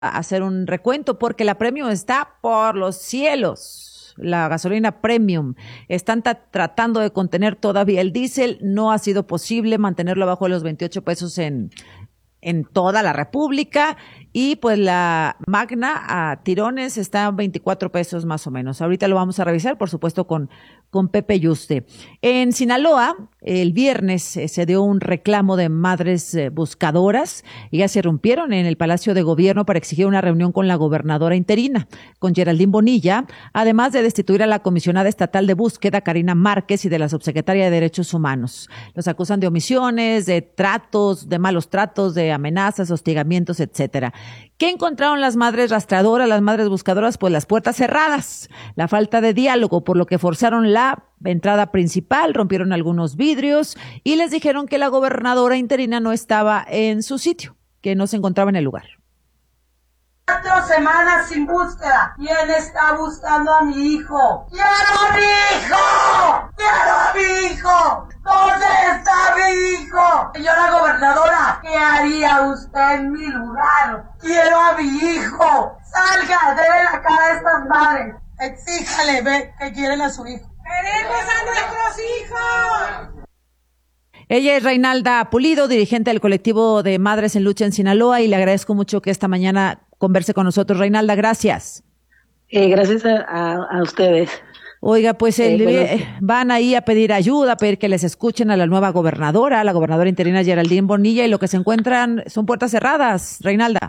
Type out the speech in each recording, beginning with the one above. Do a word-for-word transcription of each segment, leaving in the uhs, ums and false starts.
hacer un recuento porque la Premium está por los cielos. La gasolina Premium. Están tratando de contener todavía el diésel. No ha sido posible mantenerlo abajo de los veintiocho pesos en, en toda la República. Y pues la Magna a tirones está a veinticuatro pesos más o menos. Ahorita lo vamos a revisar, por supuesto, con, con Pepe Yuste. En Sinaloa, el viernes eh, se dio un reclamo de madres eh, buscadoras. Ellas se irrumpieron en el Palacio de Gobierno para exigir una reunión con la gobernadora interina, con Geraldine Bonilla, además de destituir a la comisionada estatal de búsqueda, Karina Márquez, y de la subsecretaria de Derechos Humanos. Los acusan de omisiones, de tratos, de malos tratos, de amenazas, hostigamientos, etcétera. ¿Qué encontraron las madres rastreadoras, las madres buscadoras? Pues las puertas cerradas, la falta de diálogo, por lo que forzaron la entrada principal, rompieron algunos vidrios y les dijeron que la gobernadora interina no estaba en su sitio, que no se encontraba en el lugar. Cuatro semanas sin búsqueda. ¿Quién está buscando a mi hijo? ¡Quiero a mi hijo! ¡Quiero a mi hijo! ¿Dónde está mi hijo? Señora gobernadora, ¿qué haría usted en mi lugar? ¡Quiero a mi hijo! ¡Salga! ¡Debe la cara a estas madres! Exíjale, ve, que quieren a su hijo. ¡Queremos a nuestros hijos! Ella es Reinalda Pulido, dirigente del colectivo de Madres en Lucha en Sinaloa, y le agradezco mucho que esta mañana converse con nosotros. Reinalda, gracias. Eh, gracias a, a, a ustedes. Oiga, pues el, Eh, bueno, eh, van ahí a pedir ayuda, a pedir que les escuchen a la nueva gobernadora, la gobernadora interina Geraldine Bonilla, y lo que se encuentran son puertas cerradas. Reinalda.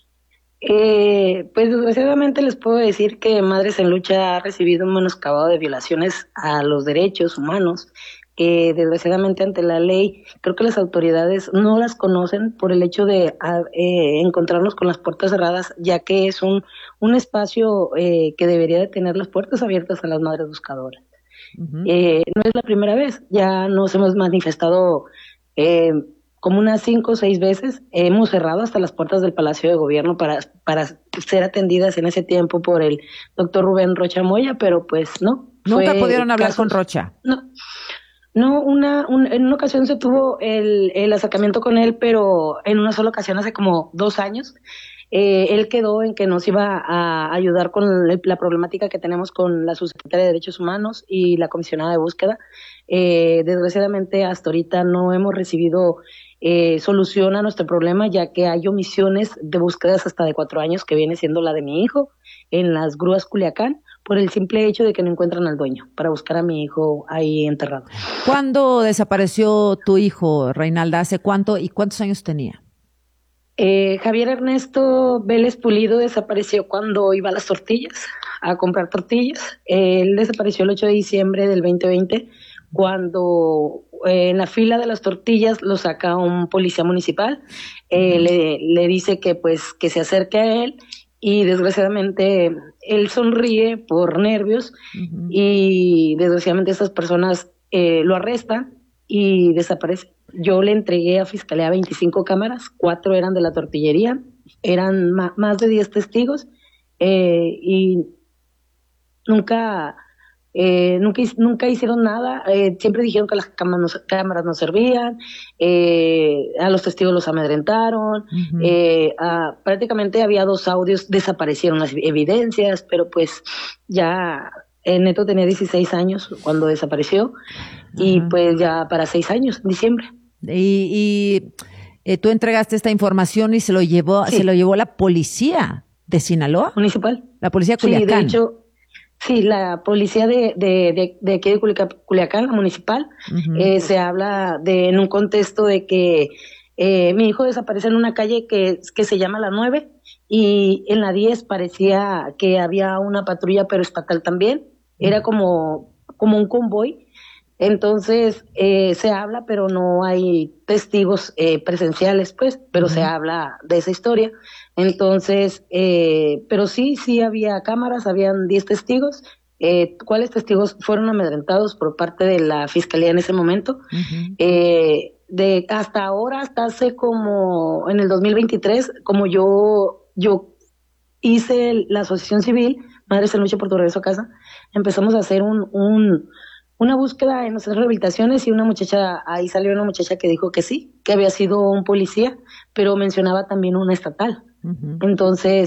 Eh, pues desgraciadamente les puedo decir que Madres en Lucha ha recibido un menoscabado de violaciones a los derechos humanos, que desgraciadamente ante la ley creo que las autoridades no las conocen por el hecho de eh, encontrarnos con las puertas cerradas, ya que es un, un espacio eh, que debería de tener las puertas abiertas a las madres buscadoras. Uh-huh. Eh, no es la primera vez, ya nos hemos manifestado eh, como unas cinco o seis veces, hemos cerrado hasta las puertas del Palacio de Gobierno para, para ser atendidas en ese tiempo por el doctor Rubén Rocha Moya, pero pues no. ¿Nunca pudieron hablar casos, con Rocha? No. No, una, un, en una ocasión se tuvo el, el acercamiento con él, pero en una sola ocasión hace como dos años. Eh, él quedó en que nos iba a ayudar con la problemática que tenemos con la subsecretaria de Derechos Humanos y la comisionada de búsqueda. Eh, desgraciadamente hasta ahorita no hemos recibido eh, solución a nuestro problema, ya que hay omisiones de búsquedas hasta de cuatro años, que viene siendo la de mi hijo, en las grúas Culiacán, por el simple hecho de que no encuentran al dueño, para buscar a mi hijo ahí enterrado. ¿Cuándo desapareció tu hijo, Reinalda? ¿Hace cuánto y cuántos años tenía? Eh, Javier Ernesto Vélez Pulido desapareció cuando iba a las tortillas, a comprar tortillas. Él desapareció el ocho de diciembre del veinte veinte, cuando eh, en la fila de las tortillas lo saca un policía municipal, eh, uh-huh. le, le dice que pues que se acerque a él, y desgraciadamente él sonríe por nervios, uh-huh. y desgraciadamente estas personas eh, lo arrestan y desaparece. Yo le entregué a Fiscalía veinticinco cámaras, cuatro eran de la tortillería, eran ma- más de diez testigos, eh, y nunca, eh, nunca, nunca hicieron nada. Eh, siempre dijeron que las cámaras no, cámaras no servían, eh, a los testigos los amedrentaron, uh-huh. eh, a, prácticamente había dos audios, desaparecieron las evidencias, pero pues ya... Eh, Neto tenía dieciséis años cuando desapareció, uh-huh. y pues ya para seis años, en diciembre. Y, y eh, tú entregaste esta información y se lo llevó, sí. se lo llevó la policía de Sinaloa. Municipal. La policía de Culiacán. Sí, de hecho, sí, la policía de, de, de, de aquí de Culiacán, la municipal, uh-huh. eh, se habla de, en un contexto de que eh, mi hijo desaparece en una calle que, que se llama La Nueve, y en la diez parecía que había una patrulla, pero estatal también. Era como, como un convoy. Entonces, eh, se habla, pero no hay testigos eh, presenciales, pues, pero uh-huh. se habla de esa historia. Entonces, eh, pero sí, sí había cámaras, habían diez testigos, eh, cuáles testigos fueron amedrentados por parte de la Fiscalía en ese momento. Uh-huh. Eh, de hasta ahora, hasta hace como, en el dos mil veintitrés, como yo, yo hice la asociación civil, Madres en Lucha por tu Regreso a Casa, empezamos a hacer un, un, una búsqueda en nuestras rehabilitaciones, y una muchacha, ahí salió una muchacha que dijo que sí, que había sido un policía, pero mencionaba también una estatal. Uh-huh. Entonces,